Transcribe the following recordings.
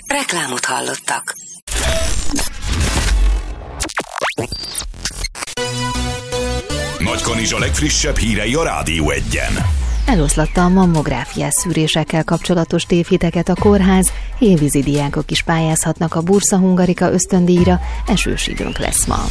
Reklámot hallottak. Nagykanizsa legfrissebb hírei a Rádió 1-en. Eloszlatta a mammográfiás szűrésekkel kapcsolatos tévhiteket a kórház, hévízi diákok is pályázhatnak a Bursa Hungarika ösztöndíjra, esős időnk lesz ma.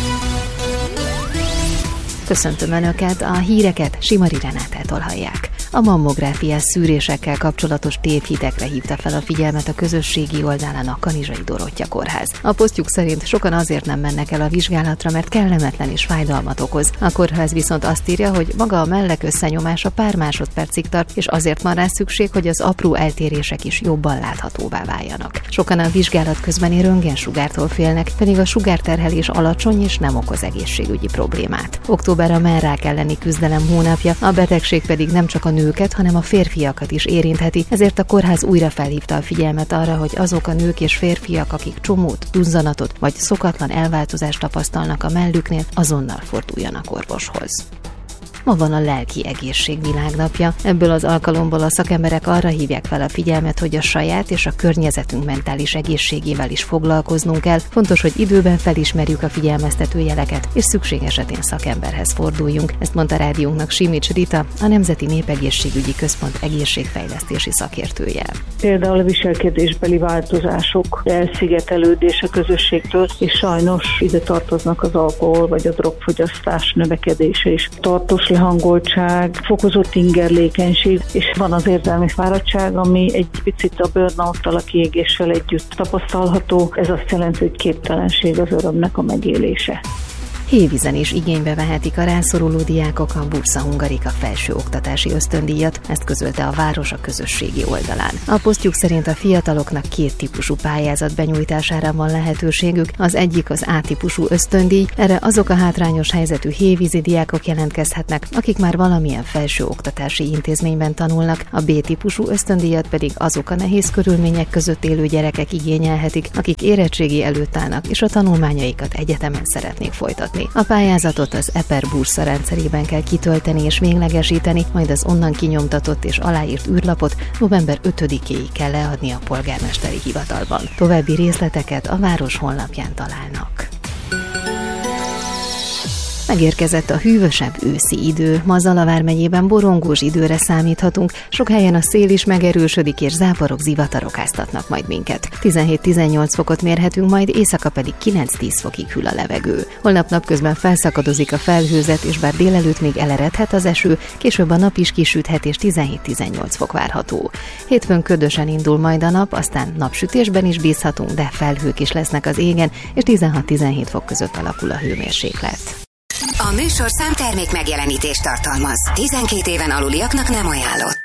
Köszöntöm Önöket, a híreket Simari Renátától hallják. A mammográfiás szűrésekkel kapcsolatos tévhitekre hívta fel a figyelmet a közösségi oldalán a Kanizsai Dorottya Kórház. A posztjuk szerint sokan azért nem mennek el a vizsgálatra, mert kellemetlen és fájdalmat okoz. A kórház viszont azt írja, hogy maga a mellek összenyomása pár másodpercig tart, és azért van rá szükség, hogy az apró eltérések is jobban láthatóvá váljanak. Sokan a vizsgálat közbeni röntgensugártól félnek, pedig a sugárterhelés alacsony és nem okoz egészségügyi problémát. Október a mellrák elleni küzdelem hónapja, a betegség pedig nem csak a nőket, hanem a férfiakat is érintheti, ezért a kórház újra felhívta a figyelmet arra, hogy azok a nők és férfiak, akik csomót, duzzanatot vagy szokatlan elváltozást tapasztalnak a mellüknél, azonnal forduljanak orvoshoz. Ma van a lelki egészség világnapja. Ebből az alkalomból a szakemberek arra hívják fel a figyelmet, hogy a saját és a környezetünk mentális egészségével is foglalkoznunk kell. Fontos, hogy időben felismerjük a figyelmeztető jeleket, és szükség esetén szakemberhez forduljunk. Ezt mondta rádiónknak Simics Rita, a Nemzeti Népegészségügyi Központ egészségfejlesztési szakértője. Például a viselkedésbeli változások, elszigetelődés a közösségtől, és sajnos ide tartoznak az alkohol vagy a drogfogyasztás növekedése is. Tartós lehangoltság, fokozott ingerlékenység, és van az érzelmi fáradtság, ami egy picit a burnout-tal, a kiégéssel együtt tapasztalható. Ez azt jelenti, hogy képtelenség az örömnek a megélése. Hévízen is igénybe vehetik a rászoruló diákok a Bursa Hungarika felsőoktatási ösztöndíjat, ezt közölte a város a közösségi oldalán. A posztjuk szerint a fiataloknak két típusú pályázat benyújtására van lehetőségük, az egyik az A-típusú ösztöndíj, erre azok a hátrányos helyzetű hévízi diákok jelentkezhetnek, akik már valamilyen felsőoktatási intézményben tanulnak, a B-típusú ösztöndíjat pedig azok a nehéz körülmények között élő gyerekek igényelhetik, akik érettségi előtt állnak és a tanulmányaikat egyetemen szeretnék folytatni. A pályázatot az EPER Bursa rendszerében kell kitölteni és véglegesíteni, majd az onnan kinyomtatott és aláírt űrlapot november 5-éig kell leadni a polgármesteri hivatalban. További részleteket a város honlapján találnak. Megérkezett a hűvösebb őszi idő, ma Zala vármegyében borongós időre számíthatunk, sok helyen a szél is megerősödik, és záporok, zivatarok áztatnak majd minket. 17-18 fokot mérhetünk, majd éjszaka pedig 9-10 fokig hűl a levegő. Holnap napközben felszakadozik a felhőzet, és bár délelőtt még eleredhet az eső, később a nap is kisüthet, és 17-18 fok várható. Hétfőn ködösen indul majd a nap, aztán napsütésben is bízhatunk, de felhők is lesznek az égen, és 16-17 fok között alakul a hőmérséklet. A műsorszám termék megjelenítést tartalmaz. 12 éven aluliaknak nem ajánlott.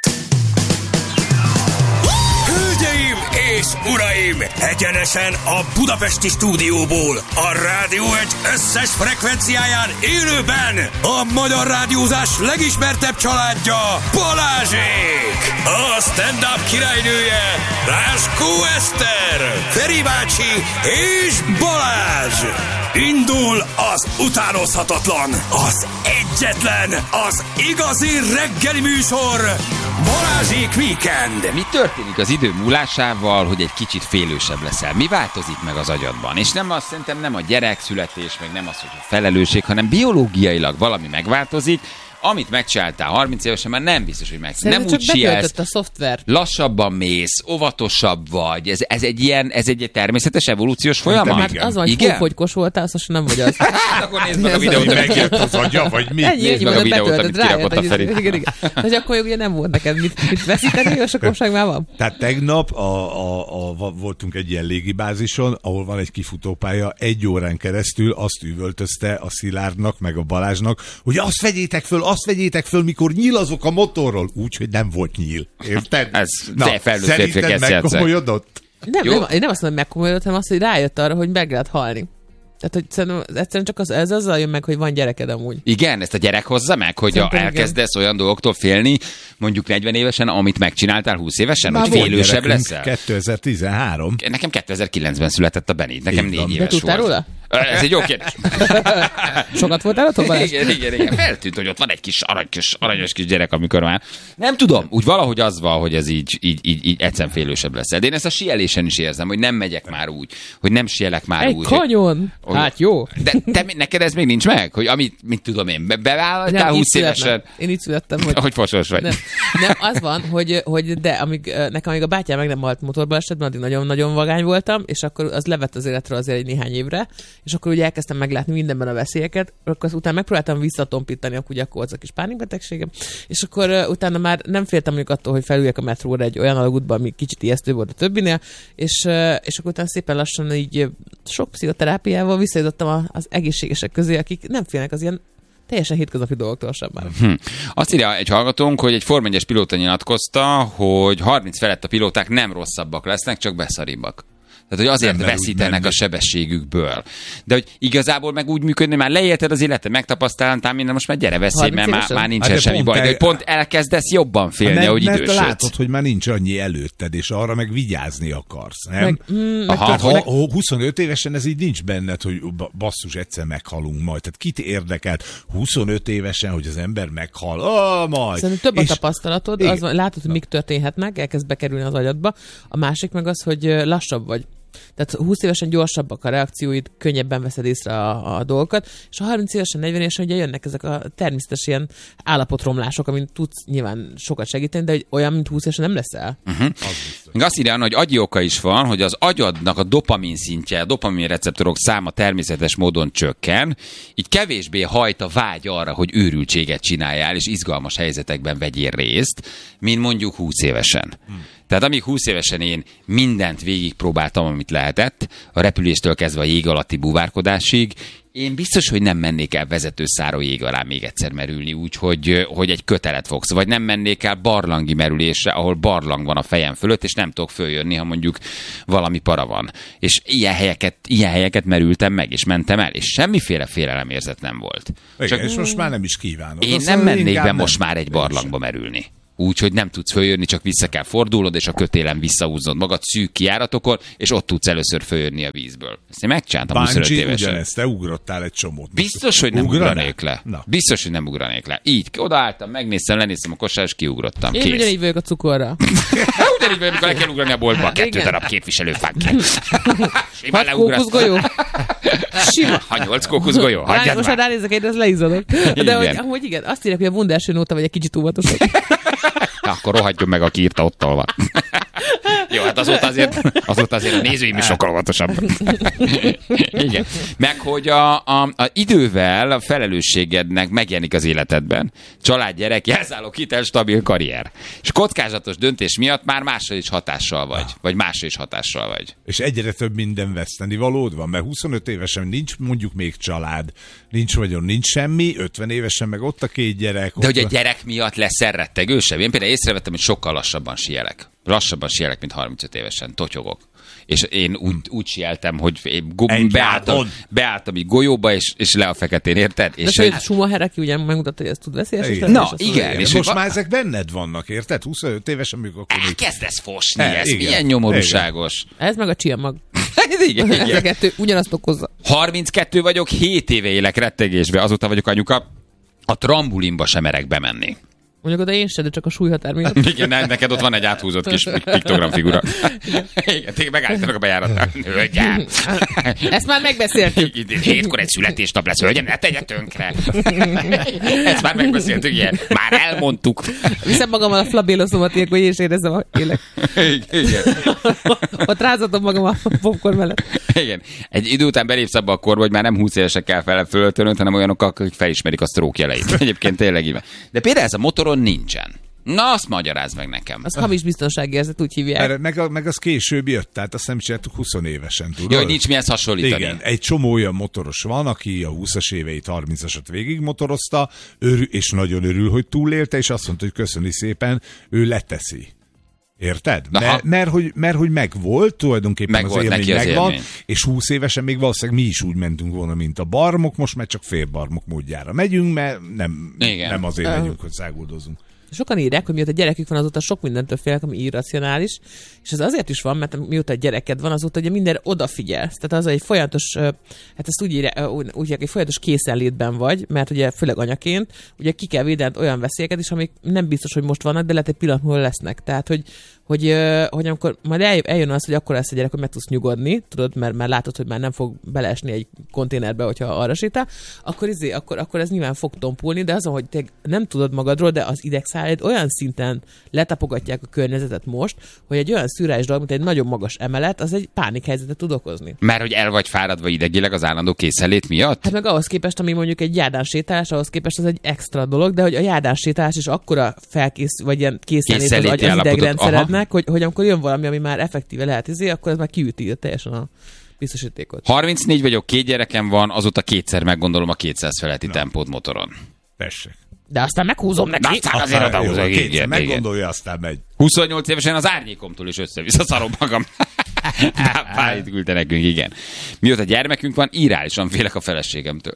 Hölgyeim és uraim! Egyenesen a budapesti stúdióból, a Rádió 1 összes frekvenciáján élőben a magyar rádiózás legismertebb családja, Balázsék! A stand-up királynője, Ráskó Eszter, Feri bácsi és Balázs! Indul az utánozhatatlan, az egyetlen, az igazi reggeli műsor, Balázsék Weekend! Mi történik az idő múlásával, hogy egy kicsit félősebb leszel? Mi változik meg az agyadban? És nem azt szerintem nem a gyerekszületés, meg nem az, hogy a felelősség, hanem biológiailag valami megváltozik, amit megcsináltál 30 évesen, már nem biztos, hogy meg. Nem úgy sielsz, a szoftver. Lassabban mész, óvatosabb vagy. Ez egy természetes evolúciós folyamat? Hát az van, hogy fogykos voltál, azt nem vagy az. Hát akkor nézd meg a videót, hogy megjött az agya, vagy mi? Nézd meg a videót, amit kirakott a Feri. Hogy akkor ugye nem volt neked mit veszíteni, és akkor meg már van. Tehát tegnap voltunk egy ilyen légibázison, ahol van egy kifutópálya, 1 órán keresztül azt üvöltözte a Szilárdnak, meg a Balázsnak, hogy azt vegyétek föl, mikor nyílazok a motorról. Úgy, hogy nem volt nyíl. Érted? Ez szerinted megkomolyodott? Nem, én nem azt mondom, hogy megkomolyodott, hanem azt, hogy rájött arra, hogy meg lehet halni. Tehát, hogy szerintem egyszerűen csak ez azzal jön meg, hogy van gyereked amúgy. Igen, ezt a gyerek hozza meg, hogy elkezdesz olyan dolgoktól félni, mondjuk 40 évesen, amit megcsináltál 20 évesen, már hogy félősebb leszel? 2013. Nekem 2009-ben született a Benid, nekem 4 éves volt. De tudtál róla? Ez egy jó kérdés. Sokat voltál otthon, Balázs? Igen. Feltűnt, hogy ott van egy kis aranyos kis gyerek, amikor már... Nem tudom, úgy valahogy az van, hogy ez így egyszerűen félősebb lesz. De én ezt a síelésen is érzem, hogy nem megyek már úgy, hogy nem sielek már egy úgy. Egy kanyon? Hogy... Hát jó. De neked ez még nincs meg? Hogy amit, mit tudom én, bevállaltál 20 évesen? Én így születtem, hogy fosos vagy. Nem, az van, hogy de nekem a bátyám meg nem halt motorbalesetben, addig nagyon-nagyon vagány voltam, és akkor az levett az életről azért egy néhány évre, és akkor ugye elkezdtem meglátni mindenben a veszélyeket, akkor utána megpróbáltam visszatompítani, akkor az a kis pánikbetegségem, és akkor utána már nem féltem mondjuk attól, hogy felüljek a metróra egy olyan alagútban, ami kicsit ijesztő volt a többinél, és akkor utána szépen lassan így sok pszichoterápiával visszajutottam az egészségesek közé, akik nem félnek az ilyen teljesen hétköznapi dolgoktól sem már. Azt írja egy hallgatónk, hogy egy Form 1-es pilóta nyilatkozta, hogy 30 felett a pilóták nem rosszabbak lesznek, csak beszaribbak. Tehát, hogy azért veszítenek a sebességükből. De hogy igazából meg úgy működni, már leélted az életed, megtapasztaltál minden, most már gyere veszély, mert már nincsen semmi baj. De hogy pont elkezdesz jobban félni, ahogy idősödsz. Mert látod, hogy már nincs annyi előtted, és arra meg vigyázni akarsz, nem? Ha 25 évesen ez így nincs benned, hogy basszus, egyszer meghalunk majd. Tehát kit érdekelt 25 évesen, hogy az ember meghal? Majd. Szerintem több a tapasztalatod, látod, hogy mik történhetnek, elkezd bekerülni az agyadba. A másik meg az, hogy lassabb vagy. Tehát 20 évesen gyorsabbak a reakcióid, könnyebben veszed észre a dolgokat, és a 30 évesen, 40 évesen ugye jönnek ezek a természetes ilyen állapotromlások, amin tudsz nyilván sokat segíteni, de hogy olyan, mint 20 évesen nem leszel. Azt írja, hogy agyi oka is van, hogy az agyadnak a dopamin szintje, a dopamin receptorok száma természetes módon csökken, így kevésbé hajt a vágy arra, hogy őrültséget csináljál, és izgalmas helyzetekben vegyél részt, mint mondjuk 20 évesen. Tehát amíg 20 évesen én mindent végigpróbáltam, amit lehetett, a repüléstől kezdve a jég alatti búvárkodásig, én biztos, hogy nem mennék el vezetőszáró jég alá még egyszer merülni úgy, hogy egy kötelet fogsz, vagy nem mennék el barlangi merülésre, ahol barlang van a fejem fölött, és nem tudok följönni, ha mondjuk valami para van. És ilyen helyeket merültem meg, és mentem el, és semmiféle félelemérzet nem volt. Igen, és most már nem is kívánok. Én nem mennék be most már egy barlangba merülni. Úgy, hogy nem tudsz följönni, csak vissza kell fordulnod, és a kötélen visszahúznod magad szűk kijáratokon, és ott tudsz először följönni a vízből. Ezt én megcsináltam 25 évesen. Ugyanezt, te ugrottál egy csomót. Biztos, hogy nem ugranék le. Na. Biztos, hogy nem ugranék le. Így, odaálltam, megnéztem, lenéztem a kosár, és kiugrottam. Én ugyanígy vagyok a cukorra. Ugyanígy vagyok, amikor le kell ugrani a boltba. 2 darab képviselőfánk. Simán kókuszgolyó? Sima. Ha 8 kókuszgolyó? Hagyjad most már ránézek, én ezt leizadok. De hogy igen, azt írják, hogy a Wunderschön óta vagy egy kicsit óvatosabb. Akkor rohadjon meg, aki írta, ott van. Jó, hát azóta azért a nézőim is sokkal óvatosabb. Igen. Meg, hogy a idővel a felelősségednek megjelenik az életedben. Család, gyerek, jelzálók, hitel, stabil karrier. És kockázatos döntés miatt már másra is hatással vagy. És egyre több minden veszteni valód van, mert 25 évesen nincs mondjuk még család, nincs vagyon, nincs semmi, 50 évesen meg ott a 2 gyerek. De hogy a gyerek miatt lesz rettegősebb. Én például észrevettem, hogy sokkal lassabban sielek, mint 35 évesen, totyogok. És én úgy sieltem, hogy én beálltam így golyóba, és le a feketén, érted? És hogy Schumacher, aki ugye megmutatta, hogy ezt tud veszélyes. Na, igen. És most már ezek benned vannak, érted? 25 évesen, amikor akkor elkezdesz fosni, ez milyen nyomorúságos. Ez meg a csiamag. Igen. Ez a 2 ugyanazt okozza. 32 vagyok, 7 éve élek rettegésbe, azóta vagyok anyuka, a trambulinba sem merek bemenni. Mondjuk oda én sem, de csak a súlyhatár miatt. Igen, neked ott van egy áthúzott kis piktogramfigura. Igen, tényleg megállítanak a bejáratnál. Hölgyem! Ezt már megbeszéltük. 7-kor egy születésnap lesz, hölgyem, ne tegye tönkre. Ezt már megbeszéltük, ilyen. Már elmondtuk. Viszem magammal a flabéloszomat, ilyenkor én is érezzem a élek. Igen. Ott rázatom magam a popcorn mellett. Igen. Egy idő után belépsz abba a korba, hogy már nem 20 évesek kell fölöltönöd, hanem olyanok, akik felismerik a stroke jeleit. Egyébként tényleg így. De például ez a motoron nincsen. Na, azt magyarázd meg nekem. Az hamis biztonsági érzet, úgy hívják. Meg az később jött, tehát azt nem csináltuk 20 évesen, tudod? Jó, hogy nincs mihez hasonlítani. Igen, egy csomó olyan motoros van, aki a 20-as éveit, 30-asat végig motorozta, és nagyon örül, hogy túlélte, és azt mondta, hogy köszöni szépen, ő leteszi. Érted? Mert hogy megvolt, tulajdonképpen az élmény megvan, és 20 évesen még valószínűleg mi is úgy mentünk volna, mint a barmok, most már csak félbarmok módjára megyünk, mert nem azért megyünk, hogy száguldozunk. Sokan írják, hogy mióta gyerekük van, azóta sok mindentől félnek, ami irracionális, és ez azért is van, mert mióta gyereked van, azóta ugye mindenre odafigyelsz. Tehát az egy folyamatos, hát ezt úgy írják, egy folyamatos készenlétben vagy, mert ugye főleg anyaként, ugye ki kell védened olyan veszélyeket is, amik nem biztos, hogy most vannak, de lehet egy pillanat múlva lesznek. Tehát, hogy amikor majd eljön az, hogy akkor lesz a gyerek, hogy meg tudsz nyugodni, tudod, mert már látod, hogy már nem fog beleesni egy konténerbe, hogyha arra sétál, akkor ez nyilván fog tompulni, de azon, hogy te nem tudod magadról, de az idegszálaid olyan szinten letapogatják a környezetet most, hogy egy olyan szürreális dolog, mint egy nagyon magas emelet, az egy pánikhelyzetet tud okozni. Mert hogy el vagy fáradva idegileg az állandó készenlét miatt? Hát meg ahhoz képest, ami mondjuk egy járdán sétálás, ahhoz képest az egy extra dolog, de hogy a járdán sétálás is akkora vagy ilyen készenlét az idegrendszerednek, hogy amikor jön valami, ami már effektíve lehet akkor ez már kiüti teljesen a biztosítékot. 34 vagyok, 2 gyerekem van, azóta kétszer meggondolom a 200 feletti tempót motoron. Tessék. De aztán meghúzom neki. Azért odahúzom. Kétszer meggondolja, aztán megy. 28 évesen az árnyékomtól is össze-vissza szarom magam. Pályit küldte nekünk, igen. Mióta gyermekünk van, irreálisan félek a feleségemtől.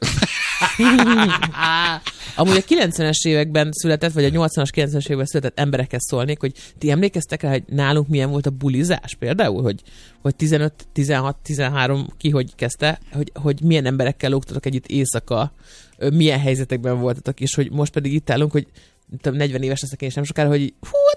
Amúgy a 90-es években született, vagy a 80-as, 90-es években született emberekhez szólnék, hogy ti emlékeztek rá, hogy nálunk milyen volt a bulizás például, hogy 15, 16, 13 ki hogy kezdte, hogy milyen emberekkel lógtatok együtt éjszaka, milyen helyzetekben voltatok, és hogy most pedig itt állunk, hogy 40 éves leszek én is nem sokára, hogy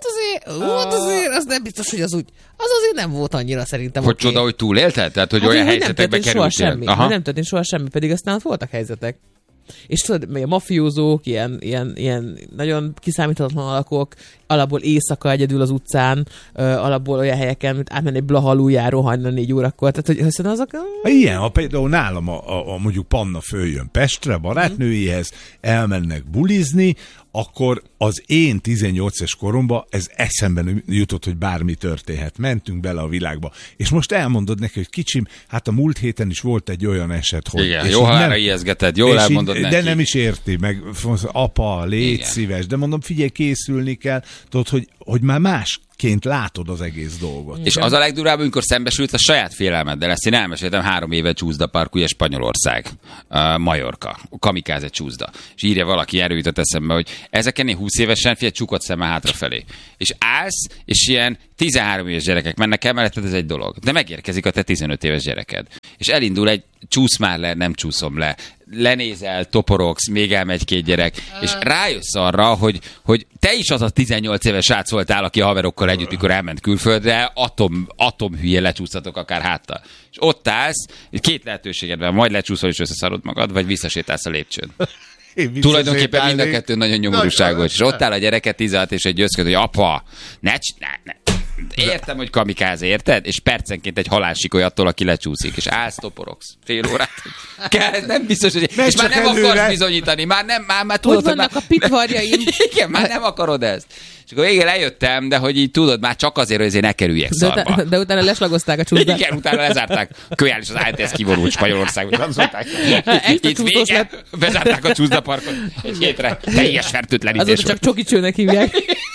azért, az nem biztos, hogy az azért nem volt annyira szerintem. Hogy csoda, hogy túlélted? Tehát, hogy olyan helyzetekbe kerültél? Nem történt soha semmi, pedig aztán voltak helyzetek. És tudod, a mafiózók, ilyen nagyon kiszámíthatatlan alakok, alapból éjszaka egyedül az utcán, alapból olyan helyeken, mint átmenni egy Blaha aluljáró hajnal 4 órakor. Tehát, hogy hiszen azok... Ilyen, ha például nálam mondjuk Panna följön Pestre, barátnőjéhez, elmennek bulizni, akkor az én 18-es koromban ez eszemben jutott, hogy bármi történhet. Mentünk bele a világba. És most elmondod neki, hogy kicsim, hát a múlt héten is volt egy olyan eset, hogy... Igen, jó halára ijeszgeted, jól elmondod neki. De nem is érti, meg apa, légy szíves, de mondom, figyelj, készülni kell, tudod, hogy már másként látod az egész dolgot. És az a legdurább, amikor szembesült a saját félelmeddel. Ezt én elmeséltem 3 éve csúszda park, ugye Spanyolország, Majorka, kamikáze csúszda. És írja valaki, erről jutott eszembe, hogy ezeken én 20 évesen csukott szemmel hátrafelé. És állsz, és ilyen 13 éves gyerekek mennek el, mert ez egy dolog. De megérkezik a te 15 éves gyereked. És elindul egy csúsz már le, nem csúszom le. Lenézel, toporogsz, még elmegy 2 gyerek, és rájössz arra, hogy te is az a 18 éves srác voltál, aki a haverokkal együtt, mikor elment külföldre, atomhülye lecsúsztatok akár háttal. És ott állsz, 2 lehetőséged van, majd lecsúszol és összeszarod magad, vagy visszasétálsz a lépcsőn. Tulajdonképpen mind a kettő nagyon nyomorúságos. És ott áll a gyereke 16 és egy győzköd, hogy apa, ne. Értem, hogy kamikáze, érted? És percenként egy halálsikoly attól, aki lecsúszik, és állsz, toporogsz fél órát. Nem biztos, hogy... És már nem akarsz bizonyítani, már tudod, hogy vannak a pitvarjaim. Igen, már nem akarod ezt. És akkor végén eljöttem, de hogy így tudod, már csak azért, hogy azért ne kerüljek szarba. De utána leslagozták a csúszdát. Igen, utána lezárták. Kölyál és az ANTS kivorult Spanyolországban. Itt vége, bezárták a csúszdaparkot. Egy hétre teljes fertőtlenítés. Azóta csak csokicsőnek hívják.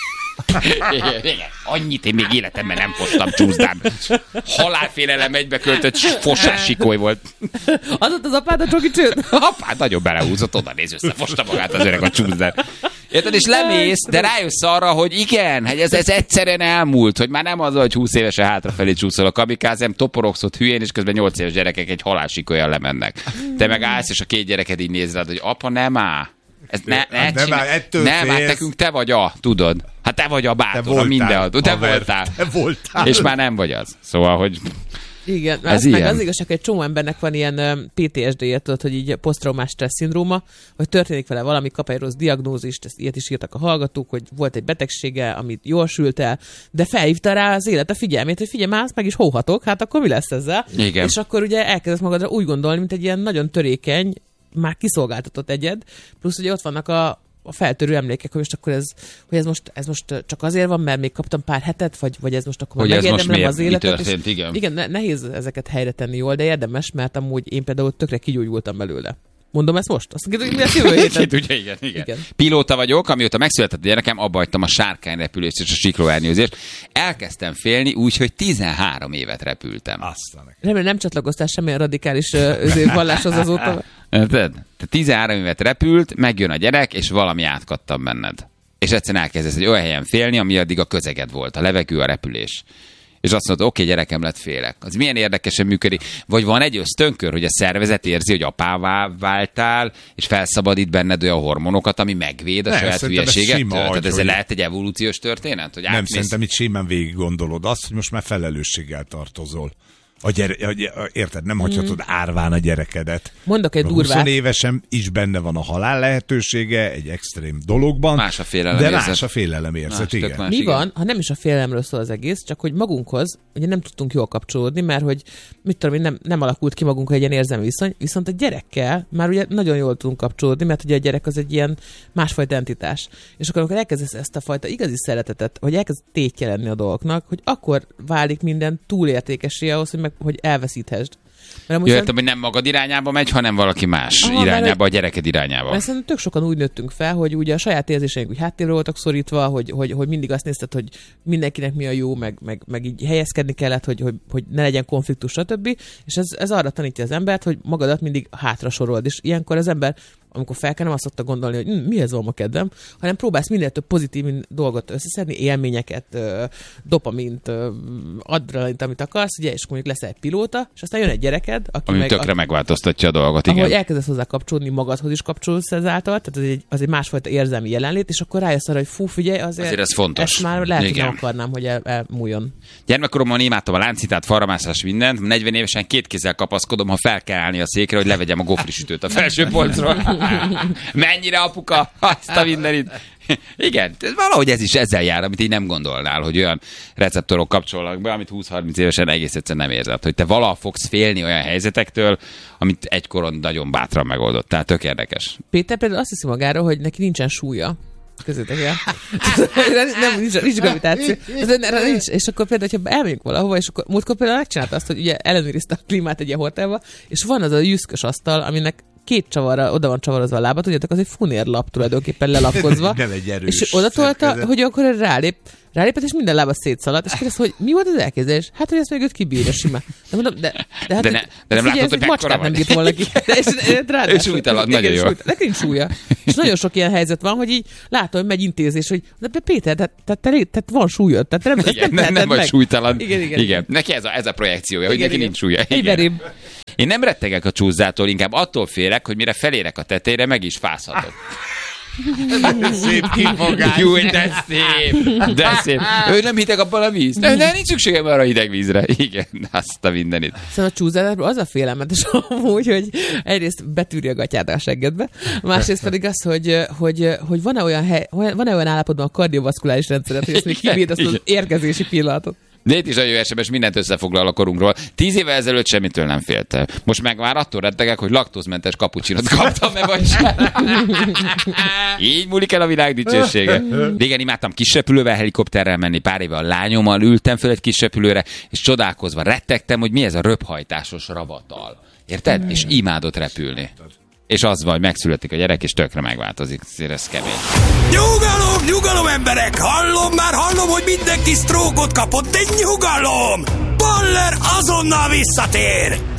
Igen. Annyit én még életemben nem fostam csúszdán. Halálfélelem egybeköltött fosássikoly volt. Az ott az apád a csokicsőt? Apád nagyon belehúzott, oda néz, összefosta magát az öreg a csúszdán. Érted, és lemész, de rájössz arra, hogy igen, ez egyszerűen elmúlt, hogy már nem az, hogy 20 évesen hátrafelé csúszol a kamikázem, toporogsz ott hülyén, és közben 8 éves gyerekek egy halálsikolyan lemennek. Te meg állsz, és a 2 gyereked így néz rád, hogy apa, nem áll. Nem, hát nekünk te vagy tudod. Hát te vagy a bátor, a mindenható. Te voltál. És már nem vagy az. Szóval, hogy... Igen, meg az igazság, hogy egy csomó embernek van ilyen PTSD-je, tudod, hogy így posztraumás stressz szindróma, hogy történik vele valami, kap egy rossz diagnózist, ezt ilyet is írtak a hallgatók, hogy volt egy betegsége, amit jól sült el, de felhívta rá az élete figyelmét, hogy figyelj, már azt meg is hóhatok, hát akkor mi lesz ezzel? Igen. És akkor ugye elkezdesz magadra úgy gondolni, mint egy ilyen nagyon törékeny, már kiszolgáltatott egyed, plusz ugye ott vannak a feltörő emlékek, hogy most akkor ez most csak azért van, mert még kaptam pár hetet, vagy ez most akkor már megérdemlem az életet. Történt, igen, nehéz ezeket helyre tenni jól, de érdemes, mert amúgy én például tökre kigyógyultam belőle. Mondom ezt most? Azt mondjuk, hogy mi jövő héten? Igen. Pilóta vagyok, amióta megszületett a gyerekem, abba hagytam a sárkányrepülést és a siklóernyőzést. Elkezdtem félni úgy, hogy 13 évet repültem. Remélem nem csatlakoztál semmilyen radikális valláshoz azóta. Te 13 évet repült, megjön a gyerek, és valami átkattam benned. és egyszerűen elkezdesz egy olyan helyen félni, ami addig a közeged volt, a levegő, a repülés. És azt mondod, oké, gyerekem lett, félek. Az milyen érdekesen működik. Vagy van egy ösztönkör, hogy a szervezet érzi, hogy apává váltál, és felszabadít benned olyan hormonokat, ami megvéd a saját hülyeségettől. Tehát ez lehet egy evolúciós történet? Hogy nem, szerintem itt simán végig gondolod azt, hogy most már felelősséggel tartozol. Érted, nem hagyhatod árván a gyerekedet. Mondok egy durvát. 20 évesen is benne van a halál lehetősége egy extrém dologban. Más a félelem de érzet. Más a félelem érzet, igen. Mi van, ha nem is a félelemről szól az egész, csak hogy magunkhoz ugye nem tudtunk jól kapcsolódni, mert hogy mit tudom, nem alakult ki magunkhoz egy ilyen érzelmi viszony, viszont a gyerekkel már ugye nagyon jól tudunk kapcsolódni, mert ugye a gyerek az egy ilyen másfajta entitás. És akkor elkezdesz ezt a fajta igazi szeretetet, hogy elkezd tétje lenni a dolgoknak, hogy akkor válik minden túlértékessé ahhoz, hogy elveszíthessd. Jöttem, hogy nem magad irányába megy, hanem valaki más irányába, a gyereked irányába. Mert szerintem tök sokan úgy nőttünk fel, hogy ugye a saját érzéseink úgy háttérre voltak szorítva, hogy mindig azt nézted, hogy mindenkinek mi a jó, meg így helyezkedni kellett, hogy ne legyen konfliktus, stb. És ez arra tanítja az embert, hogy magadat mindig hátra sorold. És ilyenkor az ember, amikor fel kell, nem azt szokta gondolni, hogy mihez van ma kedvem, hanem próbálsz minél több pozitív dolgot összeszedni, élményeket, dopamint, adrenalint, amit akarsz, ugye, és akkor mondjuk lesz egy pilóta, és aztán jön egy gyereked, aki ami tökre megváltoztatja a dolgot, igen. Ahogy elkezdesz hozzá kapcsolódni, magadhoz is kapcsolódsz ezáltal, tehát az egy másfajta érzelmi jelenlét, és akkor rájössz arra, hogy fú, figyelj, azért ez fontos. Ezt már lehet, hogy nem akarnám, hogy elmúljon. Gyermekkoromban imádtam a láncitát, faramászás, mindent. 40 évesen 2 kézzel kapaszkodom, ha fel kell állni a székre, hogy levegyem a gofrisütőt a felső polcról. Mennyire apuka, azt a mindenit. Igen, valahogy ez is ezzel jár, amit így nem gondolnál, hogy olyan receptorok kapcsolnak be, amit 20-30 évesen egész egyszerűen nem érzed, hogy te valaha fogsz félni olyan helyzetektől, amit egykoron nagyon bátran megoldott. Tehát tök érdekes. Péter például azt hiszi magáról, hogy neki nincsen súlya. Közöttek el. nincs gravitáció. Nincs. És akkor például, hogyha elmegyünk valahova, és akkor múltkor például megcsinálta azt, hogy ugye ellenőrizte a klímát egy ilyen hotelba, és van az a jüszkös asztal, aminek 2 csavarra oda van csavarozva a lába, tudjátok, az egy funérlap tulajdonképpen lelapkozva. Nem egy erős. És oda tolta, hogy akkor rálépett, és minden lába szétszaladt, és kérdezte, hogy mi volt az elképzelés? Hát, hogy ezt még őt kibírja simán. De mondom, de nem látod, hogy mekkora nem bírt volna ki. Ő súlytalan, nagyon jó. Neki nincs súlya. És nagyon sok ilyen helyzet van, hogy így látom, hogy megy intézés, hogy de Péter, tehát van súlyod. Tehát nem vagy súlytalan. Igen. Neki ez a projekciója, hogy neki nincs súlya. Én nem rettegek a csúszától, inkább attól félek, hogy mire felérek a tetejére, meg is fázhatok. Szép kifogás. Jó, de szép. Ő nem hideg abban a víz. De nincs szükségem arra hideg vízre. Igen, azt a mindenit. Szóval a csúszásról az a félelmetes amúgy, hogy egyrészt betűri a gatyád a seggedbe, másrészt pedig az, hogy van-e olyan állapotban a kardiovaszkuláris rendszeret, hogy ezt még kibírd azt az érkezési pillanatot. De itt is a jó SMS mindent összefoglal a korunkról. 10 évvel ezelőtt semmitől nem féltem. Most meg már attól rettegek, hogy laktózmentes kapucsinot kaptam-e vagy sem. Így múlik el a világ dicsősége. Régen imádtam kisrepülővel, helikopterrel menni. Pár éve a lányommal ültem föl egy kisrepülőre, és csodálkozva rettegtem, hogy mi ez a röphajtásos ravatal. Érted? És imádott repülni. És az vagy, megszületik a gyerek, és tökre megváltozik. Ez kemény. Nyugalom, emberek! Hallom, hogy mindenki sztrókot kapott, de nyugalom! Baller azonnal visszatér!